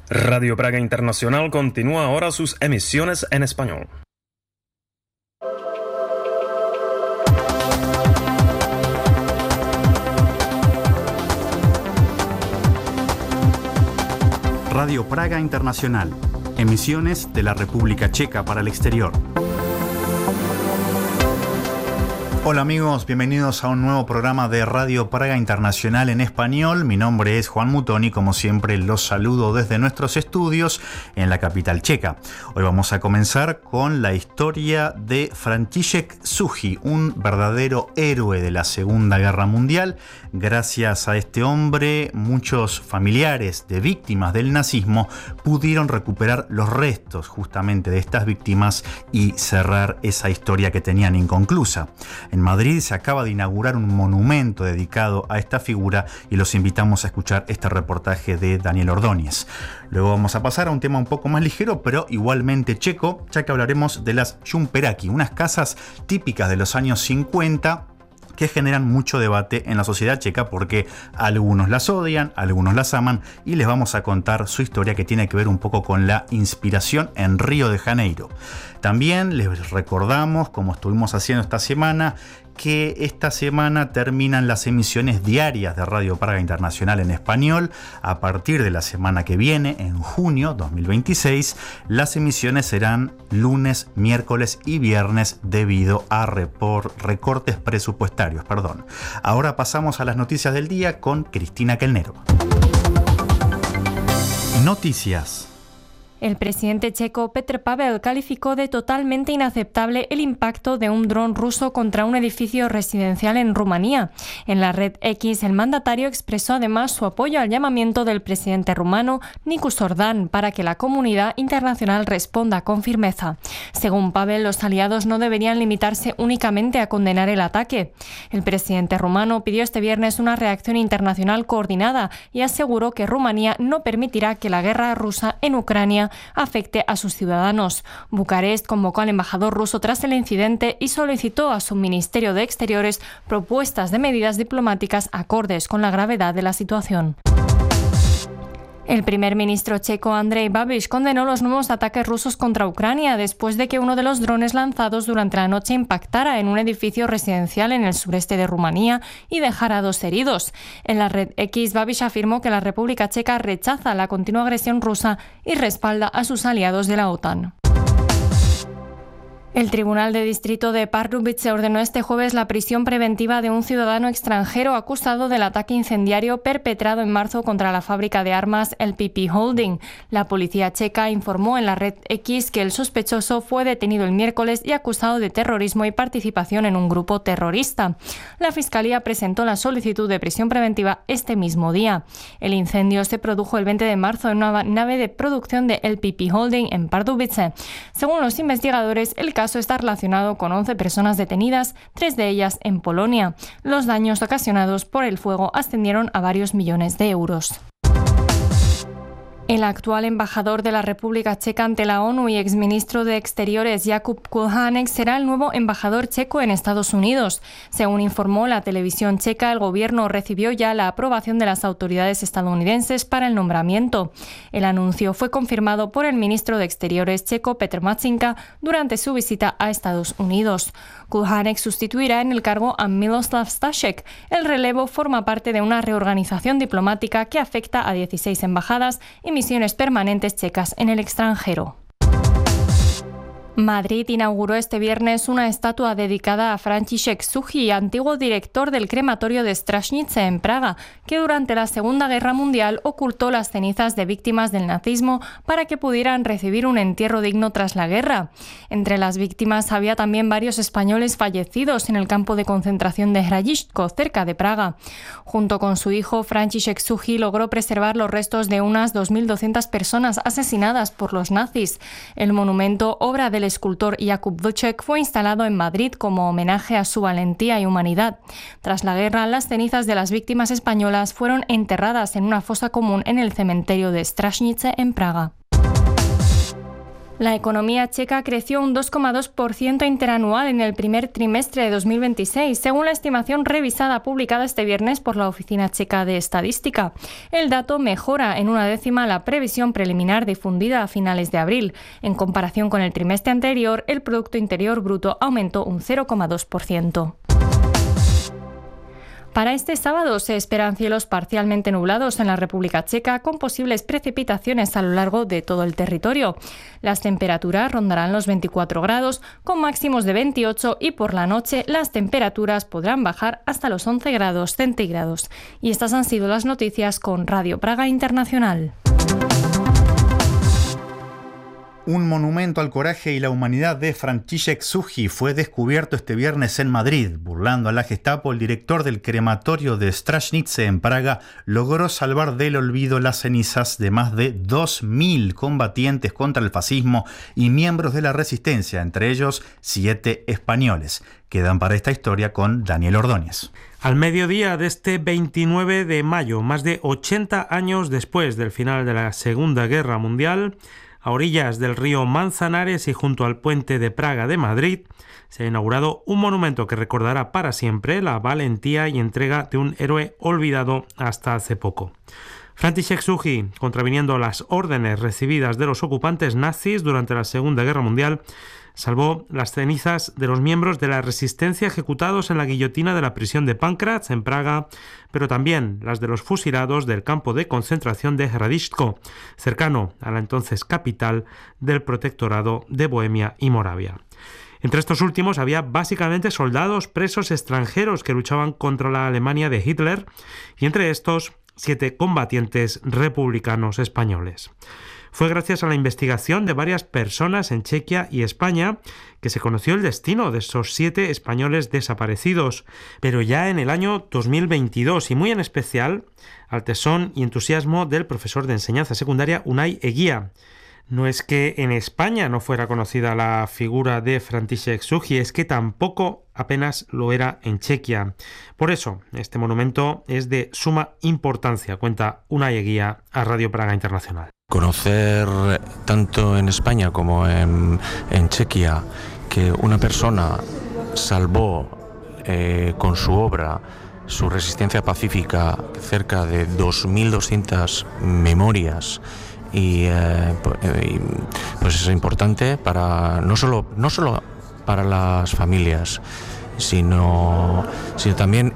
Radio Praga Internacional continúa ahora sus emisiones en español. Radio Praga Internacional, emisiones de la República Checa para el exterior. Hola amigos, bienvenidos a un nuevo programa de Radio Praga Internacional en español. Mi nombre es Juan Mutoni, como siempre los saludo desde nuestros estudios en la capital checa. Hoy vamos a comenzar con la historia de František Suchý, un verdadero héroe de la Segunda Guerra Mundial. Gracias a este hombre, muchos familiares de víctimas del nazismo pudieron recuperar los restos justamente de estas víctimas y cerrar esa historia que tenían inconclusa. En Madrid se acaba de inaugurar un monumento dedicado a esta figura y los invitamos a escuchar este reportaje de Daniel Ordóñez. Luego vamos a pasar a un tema un poco más ligero, pero igualmente checo, ya que hablaremos de las Šumperáky, unas casas típicas de los años 50 que generan mucho debate en la sociedad checa porque algunos las odian, algunos las aman, y les vamos a contar su historia que tiene que ver un poco con la inspiración en Río de Janeiro. También les recordamos, como estuvimos haciendo esta semana, que esta semana terminan las emisiones diarias de Radio Praga Internacional en español. A partir de la semana que viene, en junio 2026, las emisiones serán lunes, miércoles y viernes debido a recortes presupuestarios. Ahora pasamos a las noticias del día con Cristina Kelnero. Noticias. El presidente checo Petr Pavel calificó de totalmente inaceptable el impacto de un dron ruso contra un edificio residencial en Rumanía. En la red X, el mandatario expresó además su apoyo al llamamiento del presidente rumano Nicu Sordan para que la comunidad internacional responda con firmeza. Según Pavel, los aliados no deberían limitarse únicamente a condenar el ataque. El presidente rumano pidió este viernes una reacción internacional coordinada y aseguró que Rumanía no permitirá que la guerra rusa en Ucrania afecte a sus ciudadanos. Bucarest convocó al embajador ruso tras el incidente y solicitó a su Ministerio de Exteriores propuestas de medidas diplomáticas acordes con la gravedad de la situación. El primer ministro checo Andrej Babiš condenó los nuevos ataques rusos contra Ucrania después de que uno de los drones lanzados durante la noche impactara en un edificio residencial en el sureste de Rumanía y dejara 2 heridos. En la red X, Babiš afirmó que la República Checa rechaza la continua agresión rusa y respalda a sus aliados de la OTAN. El Tribunal de Distrito de Pardubice ordenó este jueves la prisión preventiva de un ciudadano extranjero acusado del ataque incendiario perpetrado en marzo contra la fábrica de armas LPP Holding. La policía checa informó en la red X que el sospechoso fue detenido el miércoles y acusado de terrorismo y participación en un grupo terrorista. La Fiscalía presentó la solicitud de prisión preventiva este mismo día. El incendio se produjo el 20 de marzo en una nave de producción de LPP Holding en Pardubice. Según los investigadores, el caso está relacionado con 11 personas detenidas, 3 de ellas en Polonia. Los daños ocasionados por el fuego ascendieron a varios millones de euros. El actual embajador de la República Checa ante la ONU y exministro de Exteriores Jakub Kulhanek será el nuevo embajador checo en Estados Unidos. Según informó la televisión checa, el gobierno recibió ya la aprobación de las autoridades estadounidenses para el nombramiento. El anuncio fue confirmado por el ministro de Exteriores checo Petr Matčinka durante su visita a Estados Unidos. Kulhanek sustituirá en el cargo a Miloslav Stashek. El relevo forma parte de una reorganización diplomática que afecta a 16 embajadas y misiones permanentes checas en el extranjero. Madrid inauguró este viernes una estatua dedicada a František Suchý, antiguo director del crematorio de Strašnice en Praga, que durante la Segunda Guerra Mundial ocultó las cenizas de víctimas del nazismo para que pudieran recibir un entierro digno tras la guerra. Entre las víctimas había también varios españoles fallecidos en el campo de concentración de Hradišťko, cerca de Praga. Junto con su hijo, František Suchý logró preservar los restos de unas 2.200 personas asesinadas por los nazis. El monumento, obra del escultor Jakub Vlček, fue instalado en Madrid como homenaje a su valentía y humanidad. Tras la guerra, las cenizas de las víctimas españolas fueron enterradas en una fosa común en el cementerio de Strašnice en Praga. La economía checa creció un 2,2% interanual en el primer trimestre de 2026, según la estimación revisada publicada este viernes por la Oficina Checa de Estadística. El dato mejora en 1/10 la previsión preliminar difundida a finales de abril. En comparación con el trimestre anterior, el Producto Interior Bruto aumentó un 0,2%. Para este sábado se esperan cielos parcialmente nublados en la República Checa, con posibles precipitaciones a lo largo de todo el territorio. Las temperaturas rondarán los 24 grados, con máximos de 28, y por la noche las temperaturas podrán bajar hasta los 11 grados centígrados. Y estas han sido las noticias con Radio Praga Internacional. Un monumento al coraje y la humanidad de František Suchý fue descubierto este viernes en Madrid. Burlando a la Gestapo, el director del crematorio de Stražnice en Praga logró salvar del olvido las cenizas de más de 2.000 combatientes contra el fascismo y miembros de la resistencia, entre ellos 7 españoles. Quedan para esta historia con Daniel Ordóñez. Al mediodía de este 29 de mayo, más de 80 años después del final de la Segunda Guerra Mundial, a orillas del río Manzanares y junto al puente de Praga de Madrid, se ha inaugurado un monumento que recordará para siempre la valentía y entrega de un héroe olvidado hasta hace poco. František Suchý, contraviniendo las órdenes recibidas de los ocupantes nazis durante la Segunda Guerra Mundial, salvó las cenizas de los miembros de la resistencia ejecutados en la guillotina de la prisión de Pankratz en Praga, pero también las de los fusilados del campo de concentración de Hradišťko, cercano a la entonces capital del protectorado de Bohemia y Moravia. Entre estos últimos había básicamente soldados presos extranjeros que luchaban contra la Alemania de Hitler, y entre estos 7 combatientes republicanos españoles. Fue gracias a la investigación de varias personas en Chequia y España que se conoció el destino de esos 7 españoles desaparecidos, pero ya en el año 2022, y muy en especial al tesón y entusiasmo del profesor de enseñanza secundaria Unai Eguía. No es que en España no fuera conocida la figura de František Suchý, es que tampoco apenas lo era en Chequia. Por eso, este monumento es de suma importancia, cuenta Unai Eguía a Radio Praga Internacional. Conocer tanto en España como en Chequia que una persona salvó con su obra, su resistencia pacífica, cerca de 2.200 memorias, y pues es importante para no solo para las familias, sino también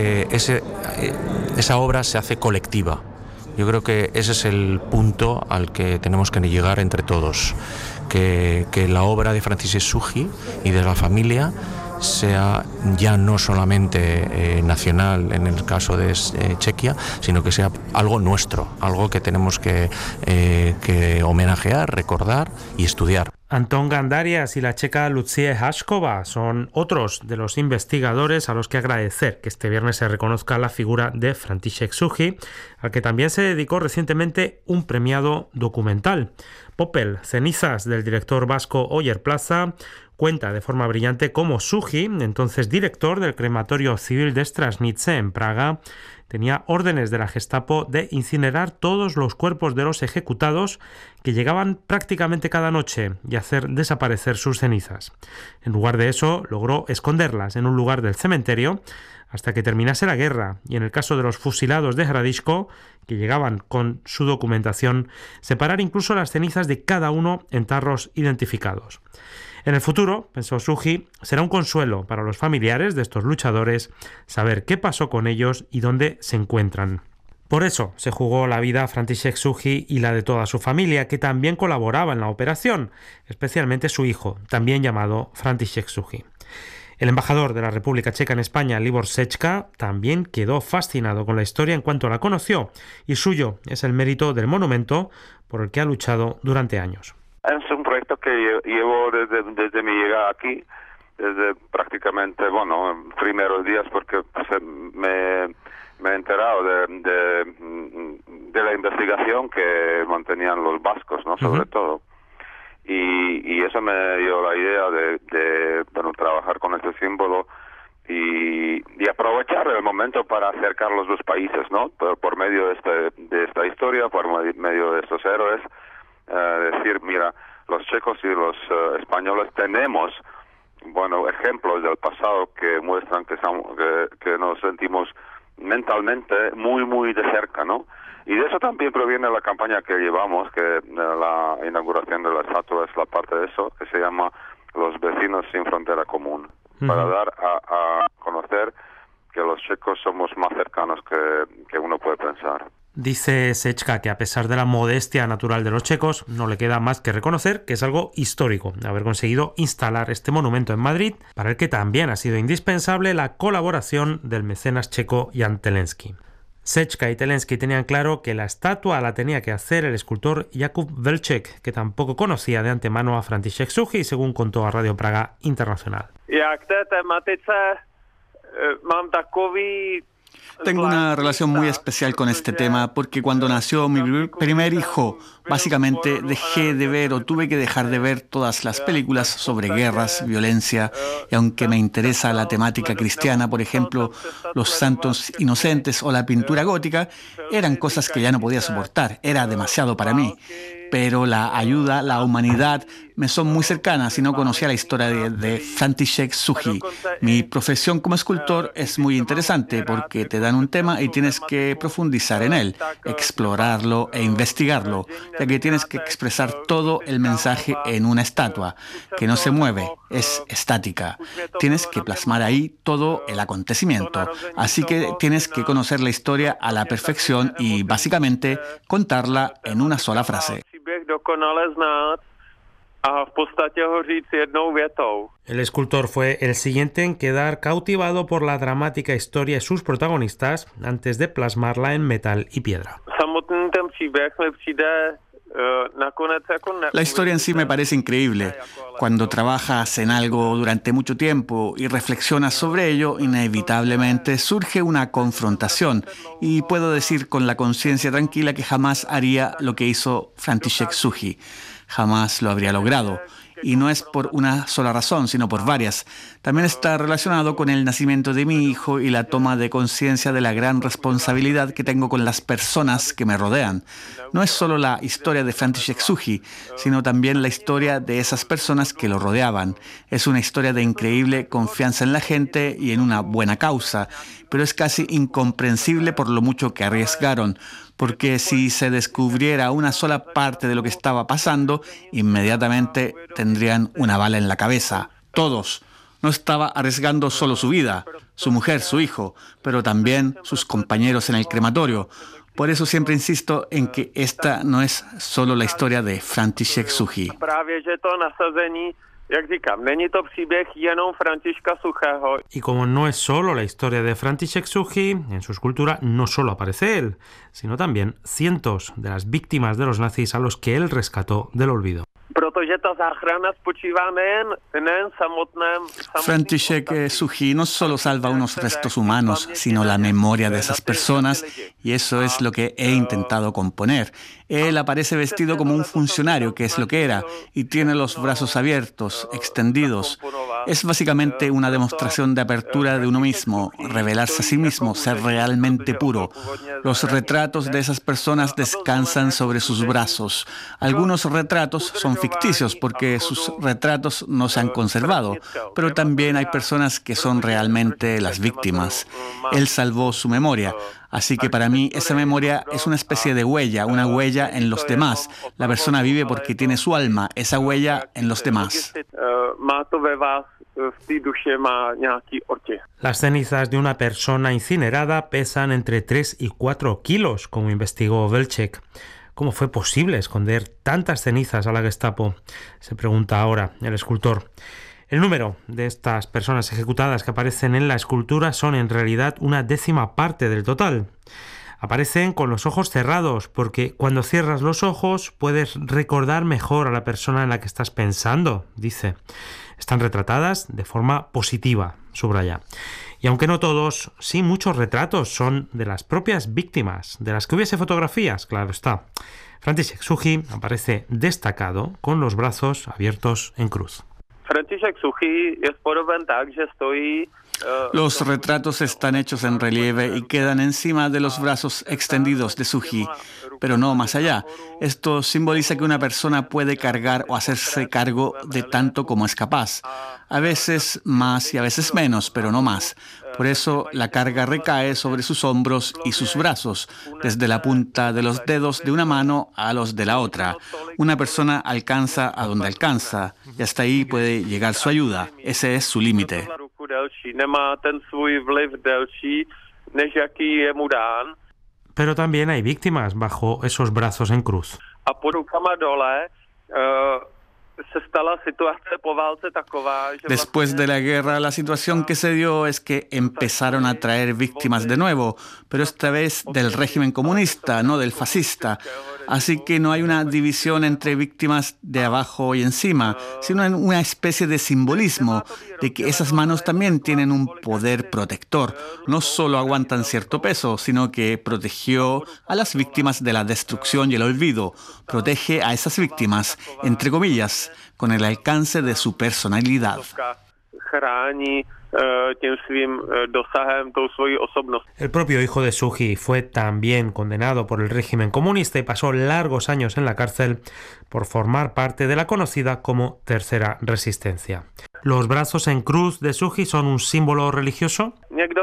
esa obra se hace colectiva. Yo creo que ese es el punto al que tenemos que llegar entre todos, que la obra de František Suchý y de la familia sea ya no solamente nacional en el caso de Chequia, sino que sea algo nuestro, algo que tenemos que homenajear, recordar y estudiar. Antón Gandarias y la checa Lucie Hašková son otros de los investigadores a los que agradecer que este viernes se reconozca la figura de František Suchý, al que también se dedicó recientemente un premiado documental. Popel, cenizas del director vasco Oyer Plaza, cuenta de forma brillante cómo Suchý, entonces director del crematorio civil de Stražnice en Praga, tenía órdenes de la Gestapo de incinerar todos los cuerpos de los ejecutados que llegaban prácticamente cada noche y hacer desaparecer sus cenizas. En lugar de eso, logró esconderlas en un lugar del cementerio hasta que terminase la guerra, y en el caso de los fusilados de Hradišťko, que llegaban con su documentación, separar incluso las cenizas de cada uno en tarros identificados. En el futuro, pensó Suchý, será un consuelo para los familiares de estos luchadores saber qué pasó con ellos y dónde se encuentran. Por eso se jugó la vida a František Suchý y la de toda su familia, que también colaboraba en la operación, especialmente su hijo, también llamado František Suchý. El embajador de la República Checa en España, Libor Sečka, también quedó fascinado con la historia en cuanto la conoció, y suyo es el mérito del monumento por el que ha luchado durante años. Es un proyecto que llevo desde mi llegada aquí, desde prácticamente, primeros días, porque me he enterado de la investigación que mantenían los vascos, ¿no? Sobre todo. Y eso me dio la idea de trabajar con este símbolo y aprovechar el momento para acercar los dos países, ¿no? Por medio de esta historia, por medio de estos héroes, decir, mira, los checos y los españoles tenemos, bueno, ejemplos del pasado que muestran que nos sentimos mentalmente muy, muy de cerca, ¿no? Y de eso también proviene la campaña que llevamos, que la inauguración de la estatua es la parte de eso, que se llama Los vecinos sin frontera común, para dar a conocer que los checos somos más cercanos que uno puede pensar. Dice Sečka que a pesar de la modestia natural de los checos, no le queda más que reconocer que es algo histórico haber conseguido instalar este monumento en Madrid, para el que también ha sido indispensable la colaboración del mecenas checo Jan Telensky. Sečka y Telensky tenían claro que la estatua la tenía que hacer el escultor Jakub Velček, que tampoco conocía de antemano a František Suchý, según contó a Radio Praga Internacional. Tengo una relación muy especial con este tema porque cuando nació mi primer hijo, básicamente dejé de ver o tuve que dejar de ver todas las películas sobre guerras, violencia, y aunque me interesa la temática cristiana, por ejemplo, los santos inocentes o la pintura gótica, eran cosas que ya no podía soportar, era demasiado para mí. Pero la ayuda, la humanidad, me son muy cercanas y no conocía la historia de František Suchý. Mi profesión como escultor es muy interesante porque te dan un tema y tienes que profundizar en él, explorarlo e investigarlo, ya que tienes que expresar todo el mensaje en una estatua, que no se mueve, es estática. Tienes que plasmar ahí todo el acontecimiento, así que tienes que conocer la historia a la perfección y básicamente contarla en una sola frase. El escultor fue el siguiente en quedar cautivado por la dramática historia y sus protagonistas antes de plasmarla en metal y piedra. La historia en sí me parece increíble. Cuando trabajas en algo durante mucho tiempo y reflexionas sobre ello, inevitablemente surge una confrontación y puedo decir con la conciencia tranquila que jamás haría lo que hizo František Suchý. Jamás lo habría logrado. Y no es por una sola razón, sino por varias. También está relacionado con el nacimiento de mi hijo y la toma de conciencia de la gran responsabilidad que tengo con las personas que me rodean. No es solo la historia de František Suchý, sino también la historia de esas personas que lo rodeaban. Es una historia de increíble confianza en la gente y en una buena causa, pero es casi incomprensible por lo mucho que arriesgaron. Porque si se descubriera una sola parte de lo que estaba pasando, inmediatamente tendrían una bala en la cabeza. Todos. No estaba arriesgando solo su vida, su mujer, su hijo, pero también sus compañeros en el crematorio. Por eso siempre insisto en que esta no es solo la historia de František Suchý. Y como no es solo la historia de František Suchý, en su escultura no solo aparece él, sino también cientos de las víctimas de los nazis a los que él rescató del olvido. František Suchý no solo salva unos restos humanos, sino la memoria de esas personas, y eso es lo que he intentado componer. Él aparece vestido como un funcionario, que es lo que era, y tiene los brazos abiertos, extendidos. Es básicamente una demostración de apertura de uno mismo, revelarse a sí mismo, ser realmente puro. Los retratos de esas personas descansan sobre sus brazos. Algunos retratos son ficticios porque sus retratos no se han conservado, pero también hay personas que son realmente las víctimas. Él salvó su memoria. Así que para mí esa memoria es una especie de huella, una huella en los demás. La persona vive porque tiene su alma, esa huella en los demás. Las cenizas de una persona incinerada pesan entre 3 y 4 kilos, como investigó Velček. ¿Cómo fue posible esconder tantas cenizas a la Gestapo?, se pregunta ahora el escultor. El número de estas personas ejecutadas que aparecen en la escultura son en realidad una décima parte del total. Aparecen con los ojos cerrados porque cuando cierras los ojos puedes recordar mejor a la persona en la que estás pensando, dice. Están retratadas de forma positiva, subraya. Y aunque no todos, sí muchos retratos son de las propias víctimas, de las que hubiese fotografías, claro está. František Suchý aparece destacado con los brazos abiertos en cruz. Los retratos están hechos en relieve y quedan encima de los brazos extendidos de Suchý. pero no más allá. Esto simboliza que una persona puede cargar o hacerse cargo de tanto como es capaz. A veces más y a veces menos, pero no más. Por eso la carga recae sobre sus hombros y sus brazos, desde la punta de los dedos de una mano a los de la otra. Una persona alcanza a donde alcanza y hasta ahí puede llegar su ayuda. Ese es su límite. Pero también hay víctimas bajo esos brazos en cruz. Después de la guerra, la situación que se dio es que empezaron a traer víctimas de nuevo, pero esta vez del régimen comunista, no del fascista. Así que no hay una división entre víctimas de abajo y encima, sino una especie de simbolismo de que esas manos también tienen un poder protector. No solo aguantan cierto peso, sino que protegió a las víctimas de la destrucción y el olvido. Protege a esas víctimas, entre comillas, con el alcance de su personalidad. El propio hijo de Suu fue también condenado por el régimen comunista y pasó largos años en la cárcel por formar parte de la conocida como Tercera Resistencia. ¿Los brazos en cruz de Suu son un símbolo religioso?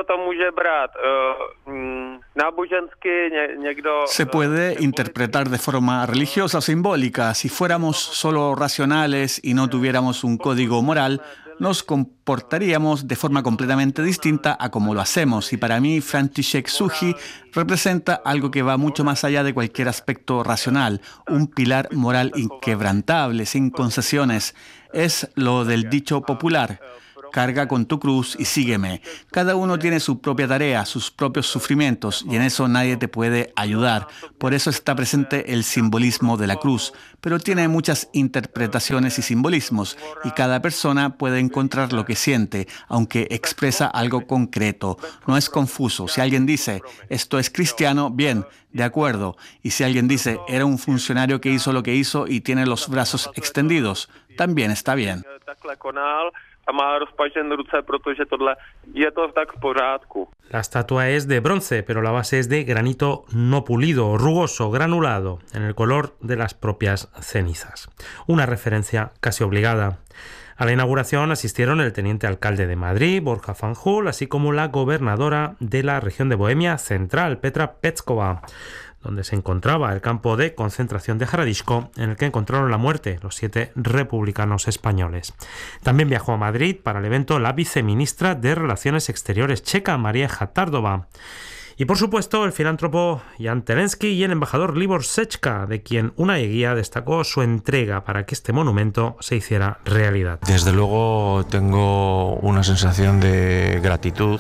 Se puede interpretar de forma religiosa o simbólica. Si fuéramos solo racionales y no tuviéramos un código moral, nos comportaríamos de forma completamente distinta a como lo hacemos. Y para mí, Franciszek Suu representa algo que va mucho más allá de cualquier aspecto racional, un pilar moral inquebrantable, sin concesiones. Es lo del dicho popular: carga con tu cruz y sígueme. Cada uno tiene su propia tarea, sus propios sufrimientos, y en eso nadie te puede ayudar. Por eso está presente el simbolismo de la cruz, pero tiene muchas interpretaciones y simbolismos, y cada persona puede encontrar lo que siente, aunque expresa algo concreto. No es confuso. Si alguien dice, esto es cristiano, bien, de acuerdo. Y si alguien dice, era un funcionario que hizo lo que hizo y tiene los brazos extendidos, también está bien. La estatua es de bronce, pero la base es de granito no pulido, rugoso, granulado, en el color de las propias cenizas. Una referencia casi obligada. A la inauguración asistieron el teniente alcalde de Madrid, Borja Fanjul, así como la gobernadora de la región de Bohemia Central, Petra Petskova, donde se encontraba el campo de concentración de Hradišťko, en el que encontraron la muerte los 7 republicanos españoles. También viajó a Madrid para el evento la viceministra de Relaciones Exteriores checa, María Hatardová. Y por supuesto el filántropo Jan Telensky y el embajador Libor Sečka, de quien Unai Eguía destacó su entrega para que este monumento se hiciera realidad. Desde luego tengo una sensación de gratitud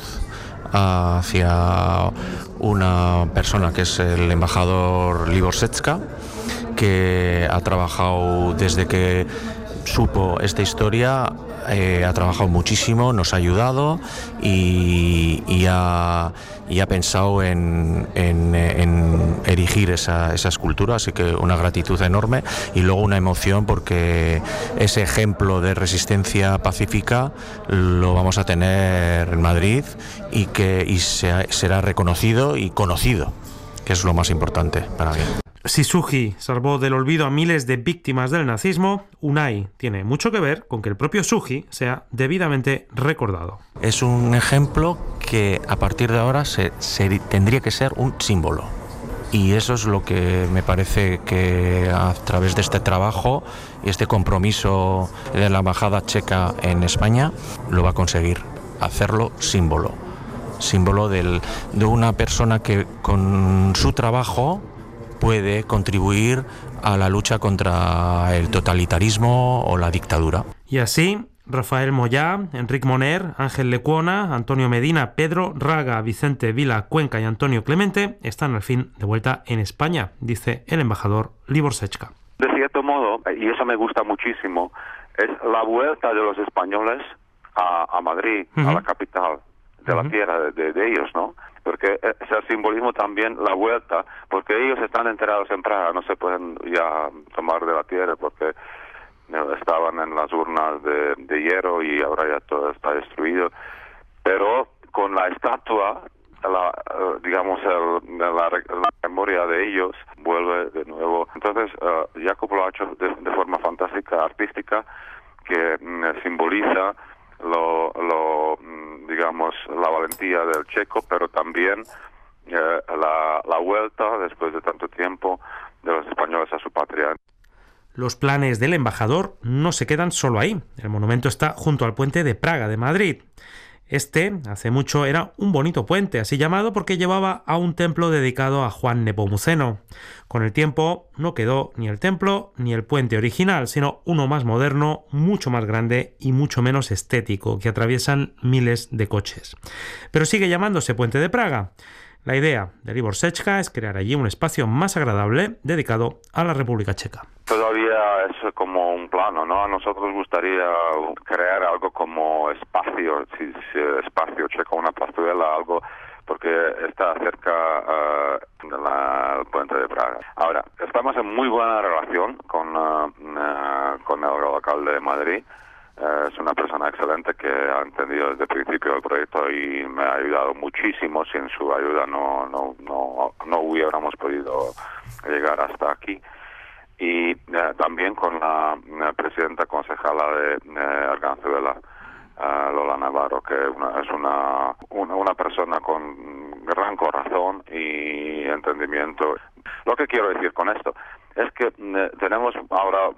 hacia una persona que es el embajador Libor Sečka, que ha trabajado desde que supo esta historia, ha trabajado muchísimo, nos ha ayudado y ha pensado en erigir esa escultura, así que una gratitud enorme y luego una emoción porque ese ejemplo de resistencia pacífica lo vamos a tener en Madrid y será reconocido y conocido, que es lo más importante para mí. Si Suu salvó del olvido a miles de víctimas del nazismo, Unai tiene mucho que ver con que el propio Suu sea debidamente recordado. Es un ejemplo que a partir de ahora tendría que ser un símbolo. Y eso es lo que me parece que a través de este trabajo y este compromiso de la Embajada Checa en España lo va a conseguir, hacerlo símbolo. Símbolo de una persona que con su trabajo puede contribuir a la lucha contra el totalitarismo o la dictadura. Y así, Rafael Moyá, Enric Moner, Ángel Lecuona, Antonio Medina, Pedro Raga, Vicente Vila Cuenca y Antonio Clemente están al fin de vuelta en España, dice el embajador Libor Sečka. De cierto modo, y eso me gusta muchísimo, es la vuelta de los españoles a Madrid, a la capital de la tierra de ellos, ¿no? Porque es el simbolismo también, la vuelta, porque ellos están enterrados en Praga, no se pueden ya tomar de la tierra porque estaban en las urnas de hierro y ahora ya todo está destruido. Pero con la estatua la memoria de ellos vuelve de nuevo. Entonces, Jakub lo ha hecho de forma fantástica, artística, que simboliza la valentía del checo, pero también la vuelta, después de tanto tiempo, de los españoles a su patria. Los planes del embajador no se quedan solo ahí. El monumento está junto al puente de Praga de Madrid. Este, hace mucho, era un bonito puente, así llamado porque llevaba a un templo dedicado a Juan Nepomuceno. Con el tiempo no quedó ni el templo ni el puente original, sino uno más moderno, mucho más grande y mucho menos estético, que atraviesan miles de coches. Pero sigue llamándose Puente de Praga. La idea de Libor Sečka es crear allí un espacio más agradable dedicado a la República Checa. Todavía es como un plano, ¿no? A nosotros gustaría crear algo como espacio checo, una plazuela, algo, porque está cerca del puente de Praga. Ahora, estamos en muy buena relación con el alcalde de Madrid. Es una persona excelente que ha entendido desde el principio el proyecto y me ha ayudado muchísimo. Sin su ayuda no hubiéramos podido llegar hasta aquí. Y también con la presidenta concejala de Arganzuela, Lola Navarro, que es una persona con gran corazón y entendimiento. Lo que quiero decir con esto es que tenemos ahora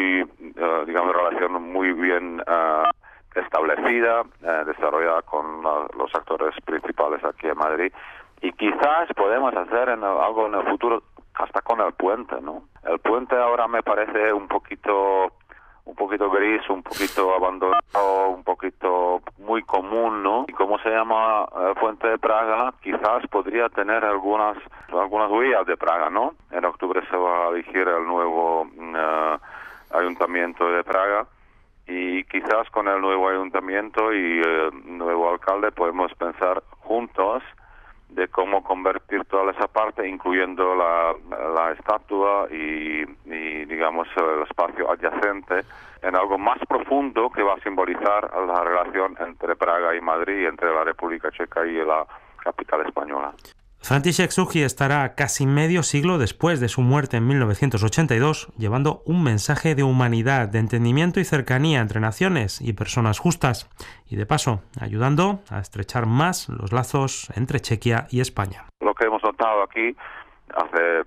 relación muy bien establecida, desarrollada con los actores principales aquí en Madrid, y quizás podemos hacer algo en el futuro hasta con el puente, ¿no? El puente ahora me parece un poquito gris, un poquito abandonado, un poquito muy común, ¿no? Y como se llama el puente de Praga, quizás podría tener algunas huellas de Praga, ¿no? En octubre se va a elegir el nuevo ayuntamiento de Praga, y quizás con el nuevo ayuntamiento y el nuevo alcalde podemos pensar juntos de cómo convertir toda esa parte, incluyendo la estatua y digamos el espacio adyacente, en algo más profundo que va a simbolizar la relación entre Praga y Madrid, entre la República Checa y la capital española. František Suchý estará casi medio siglo después de su muerte en 1982, llevando un mensaje de humanidad, de entendimiento y cercanía entre naciones y personas justas, y de paso, ayudando a estrechar más los lazos entre Chequia y España. Lo que hemos notado aquí hace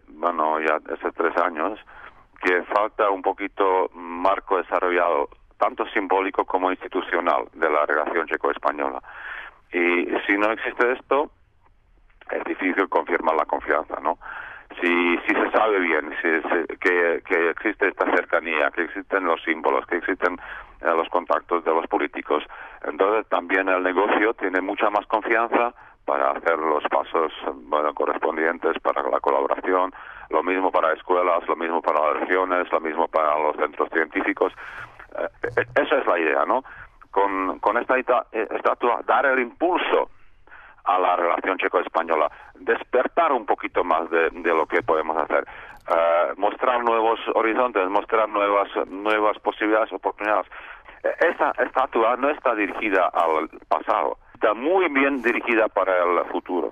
3 años, que falta un poquito marco desarrollado, tanto simbólico como institucional, de la relación checo-española. Y si no existe esto, es difícil confirmar la confianza, ¿no? Si se sabe bien que existe esta cercanía, que existen los símbolos, que existen los contactos de los políticos, entonces también el negocio tiene mucha más confianza para hacer los pasos correspondientes para la colaboración, lo mismo para escuelas, lo mismo para las regiones, lo mismo para los centros científicos. Esa es la idea, ¿no? Con esta estatua, dar el impulso a la relación checo-española, despertar un poquito más de lo que podemos hacer, mostrar nuevos horizontes, mostrar nuevas posibilidades, oportunidades. Esta estatua no está dirigida al pasado, está muy bien dirigida para el futuro.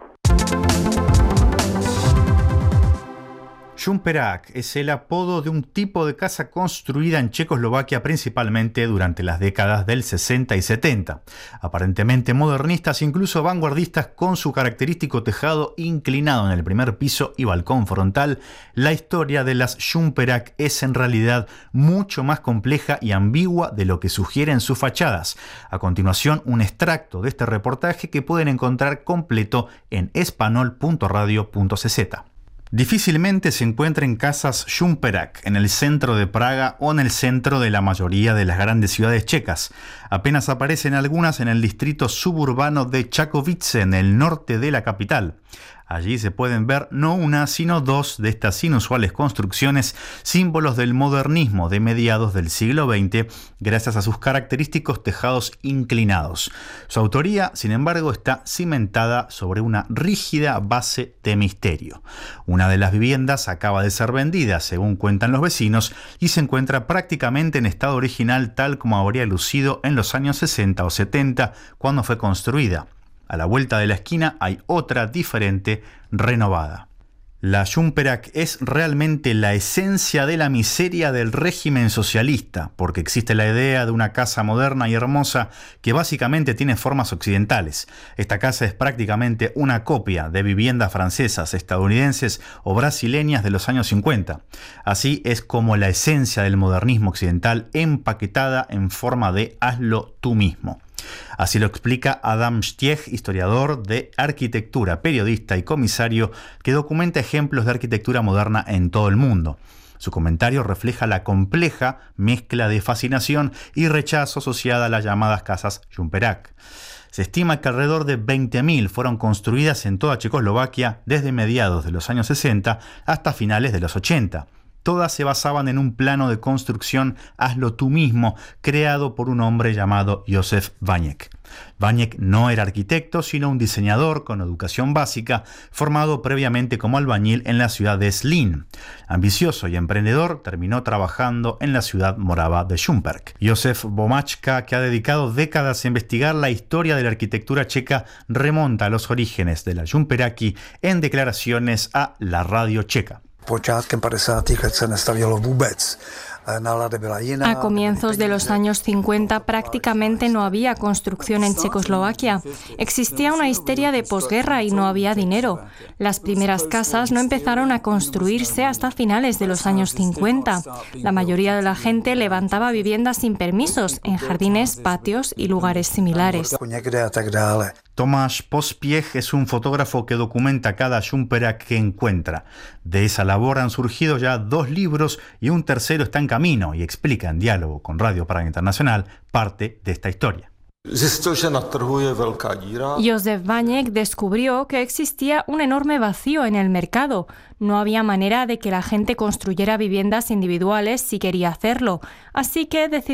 Šumperák es el apodo de un tipo de casa construida en Checoslovaquia principalmente durante las décadas del 60 y 70. Aparentemente modernistas, incluso vanguardistas, con su característico tejado inclinado en el primer piso y balcón frontal, la historia de las Šumperák es en realidad mucho más compleja y ambigua de lo que sugieren sus fachadas. A continuación, un extracto de este reportaje que pueden encontrar completo en espanol.radio.cz. Difícilmente se encuentran casas Šumperák en el centro de Praga o en el centro de la mayoría de las grandes ciudades checas. Apenas aparecen algunas en el distrito suburbano de Čakovice, en el norte de la capital. Allí se pueden ver no una, sino dos de estas inusuales construcciones, símbolos del modernismo de mediados del siglo XX, gracias a sus característicos tejados inclinados. Su autoría, sin embargo, está cimentada sobre una rígida base de misterio. Una de las viviendas acaba de ser vendida, según cuentan los vecinos, y se encuentra prácticamente en estado original, tal como habría lucido en los años 60 o 70, cuando fue construida. A la vuelta de la esquina hay otra diferente, renovada. La Jumperak es realmente la esencia de la miseria del régimen socialista, porque existe la idea de una casa moderna y hermosa que básicamente tiene formas occidentales. Esta casa es prácticamente una copia de viviendas francesas, estadounidenses o brasileñas de los años 50. Así es como la esencia del modernismo occidental empaquetada en forma de hazlo tú mismo. Así lo explica Adam Stieg, historiador de arquitectura, periodista y comisario que documenta ejemplos de arquitectura moderna en todo el mundo. Su comentario refleja la compleja mezcla de fascinación y rechazo asociada a las llamadas casas Jumperak. Se estima que alrededor de 20.000 fueron construidas en toda Checoslovaquia desde mediados de los años 60 hasta finales de los 80. Todas se basaban en un plano de construcción hazlo tú mismo, creado por un hombre llamado Józef Vaněk. Vaněk no era arquitecto, sino un diseñador con educación básica, formado previamente como albañil en la ciudad de Zlín. Ambicioso y emprendedor, terminó trabajando en la ciudad morava de Šumperk. Josef Vomáčka, que ha dedicado décadas a investigar la historia de la arquitectura checa, remonta a los orígenes de la Jumperaki en declaraciones a la radio checa. A comienzos de los años 50 prácticamente no había construcción en Checoslovaquia. Existía una histeria de posguerra y no había dinero. Las primeras casas no empezaron a construirse hasta finales de los años 50. La mayoría de la gente levantaba viviendas sin permisos en jardines, patios y lugares similares. Tomáš Pospiech es un fotógrafo que documenta cada Jumperak que encuentra. De esa labor han surgido ya 2 libros y un tercero está en camino y explica en diálogo con Radio Praga Internacional parte de esta historia. Józef Vaněk descubrió que existía un enorme vacío en el mercado. No había manera de que la gente construyera viviendas individuales si quería hacerlo, así que decidió